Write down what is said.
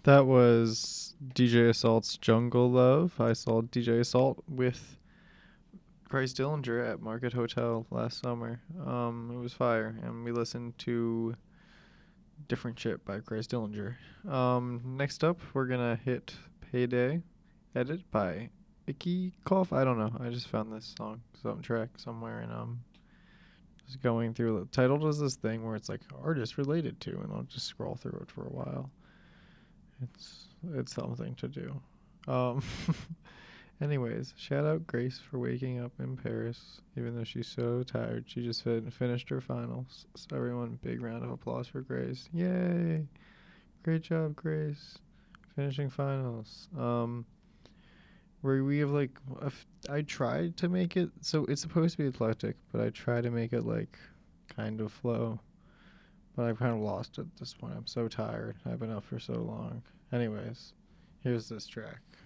That was DJ Assault's Jungle Love. I saw DJ Assault with Bryce Dillinger at Market Hotel last summer. It was fire, and we listened to Different Shit by Bryce Dillinger. Next up, we're gonna hit Payday, edit by Icky Cough. I don't know. I just found this song, some track somewhere, and just going through. Titled is this thing where it's like artist related to, and I'll just scroll through it for a while. It's something to do. Um, anyways, shout out Grace for waking up in Paris, even though she's so tired. She just finished her finals. So everyone, big round of applause for Grace. Yay! Great job, Grace. Finishing finals. Where we have like, I tried to make it so it's supposed to be eclectic, but I try to make it like kind of flow. But I've kind of lost it at this point. I'm so tired. I've been up for so long. Anyways, here's this track.